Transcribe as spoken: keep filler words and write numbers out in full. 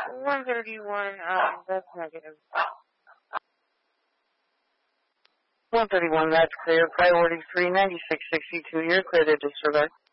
one thirty-one, um, that's negative. one thirty-one, that's clear. Priority three ninety-six sixty-two, you're clear to disregard.